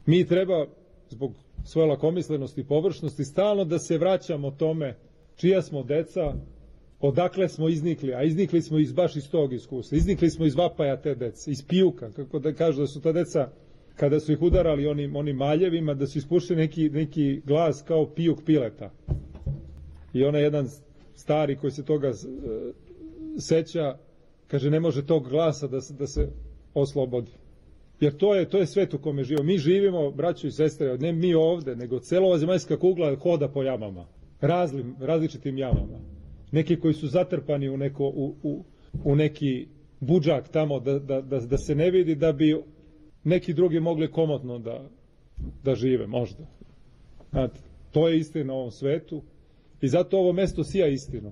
Mi treba, zbog svoje lakomislenosti i površnosti, stalno da se vraćamo tome čija smo deca, odakle smo iznikli, a iznikli smo baš iz tog iskustva. Iznikli smo iz vapaja te dece, iz pijuka, kako da kažu da su ta deca, kada su ih udarali onim maljevima, da su ispuštili neki glas kao pijuk pileta. I onaj jedan stari koji se toga seća, kaže, ne može tog glasa da se oslobodi. Jer to je svet u kome živimo. Mi živimo, braćo i sestre, ne mi ovde, nego cela zemaljska kugla hoda po jamama. Različitim jamama. Neki koji su zatrpani u neki budžak tamo da se ne vidi, da bi neki drugi mogli komotno da žive, možda. Znate, to je istina u ovom svetu i zato ovo mesto sija istinu.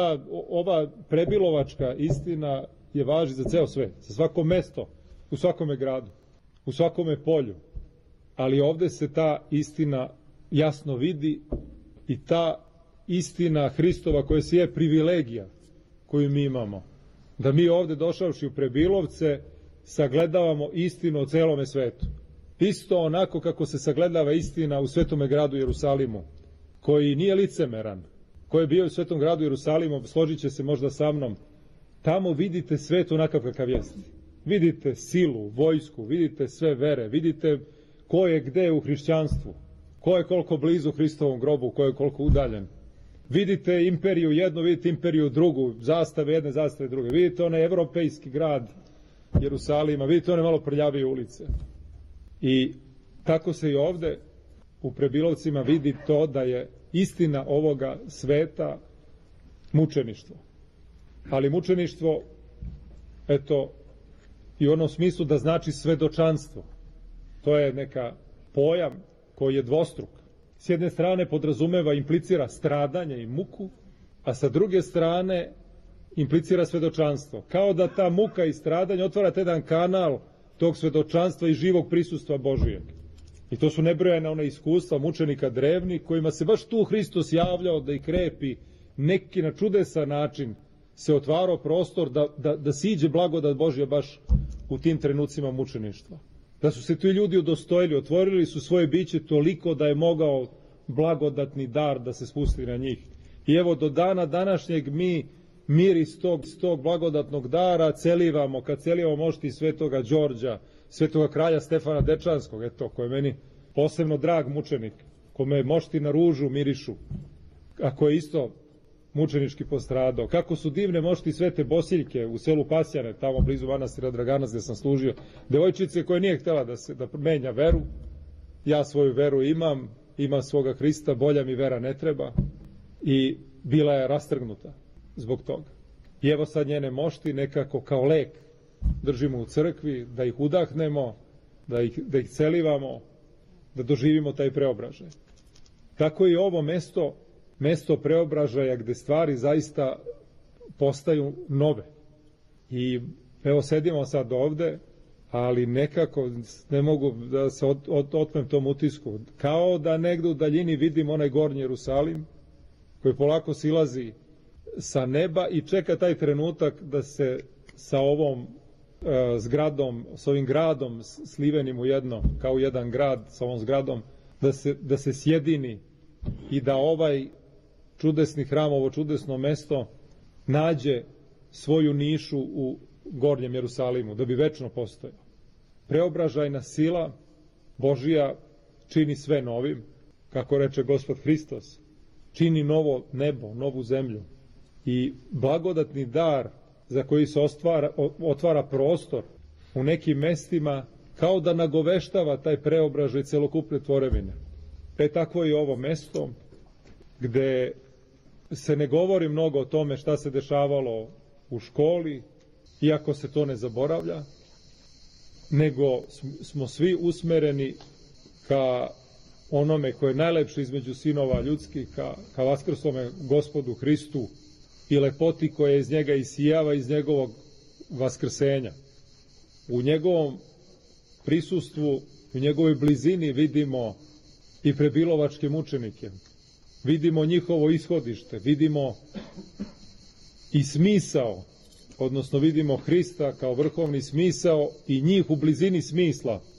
Ova prebilovačka istina je važi za ceo svet, za svako mesto, u svakome gradu, u svakome polju. Ali ovde se ta istina jasno vidi i ta istina Hristova koja je privilegija koju mi imamo. Da mi ovde došavši u Prebilovce sagledavamo istinu o celome svetu. Isto onako kako se sagledava istina u svetome gradu Jerusalimu, koji nije licemeran, koji je bio u svetom gradu Jerusalimu, složit će se možda sa mnom, tamo vidite svet onakav kakav jeste. Vidite silu, vojsku, vidite sve vere, vidite ko je gde u hrišćanstvu, ko je koliko blizu Hristovom grobu, ko je koliko udaljen. Vidite imperiju jednu, vidite imperiju drugu, zastave jedne, zastave druge. Vidite onaj evropejski grad Jerusalima, vidite one malo prljavije ulice. I tako se i ovde u Prebilovcima vidi to da je istina ovoga sveta mučeništvo. Ali mučeništvo, eto, i u onom smislu da znači svedočanstvo. To je neka pojam koji je dvostruk. S jedne strane podrazumeva, implicira stradanje i muku, a sa druge strane implicira svedočanstvo. Kao da ta muka i stradanje otvara jedan kanal tog svedočanstva i živog prisustva Božijeg. I to su nebrojena ona iskustva mučenika drevnih, kojima se baš tu Hristos javljao da ih krepi, neki na čudesan način se otvarao prostor da siđe blagodat Božja baš u tim trenucima mučeništva. Da su se ti ljudi udostojili, otvorili su svoje biće toliko da je mogao blagodatni dar da se spusti na njih. I evo do dana današnjeg mi mir iz tog blagodatnog dara celivamo, kad celivamo mošti svetoga Đorđa, svetoga kralja Stefana Dečanskog, eto, koji je meni posebno drag mučenik, kome mošti na ružu mirišu, a koji je isto mučenički postradao. Kako su divne mošti Svete Bosiljke u selu Pasjane, tamo blizu manastira Draganac gde sam služio, devojčice koja nije htela da menja veru, ja svoju veru imam svoga Hrista, bolja mi vera ne treba, i bila je rastrgnuta zbog toga. I evo sad njene mošti nekako kao lek držimo u crkvi, da ih udahnemo, da ih celivamo, da doživimo taj preobražaj. Tako i ovo mesto preobražaja gde stvari zaista postaju nove. I evo sedimo sad ovde, ali nekako ne mogu da se otmem tom utisku. Kao da negde u daljini vidim onaj gornji Jerusalim, koji polako silazi sa neba i čeka taj trenutak da se sa ovom zgradom, s ovim gradom slivenim u jedno, kao jedan grad sa ovom zgradom, da se sjedini i da ovaj čudesni hram, ovo čudesno mesto nađe svoju nišu u gornjem Jerusalimu, da bi večno postojao. Preobražajna sila Božija čini sve novim, kako reče Gospod Hristos, čini novo nebo, novu zemlju. I blagodatni dar za koji se otvara prostor u nekim mestima, kao da nagoveštava taj preobražaj celokupne tvorevine. Tako je i ovo mesto, gde se ne govori mnogo o tome šta se dešavalo u školi, iako se to ne zaboravlja, nego smo svi usmereni ka onome koje je najlepše između sinova ljudskih, ka vaskrslome Gospodu Hristu i lepoti koja iz njega isijava iz njegovog vaskrsenja. U njegovom prisustvu, u njegovoj blizini vidimo i prebilovačke mučenike. Vidimo njihovo ishodište, vidimo i smisao, odnosno vidimo Hrista kao vrhovni smisao i njih u blizini smisla.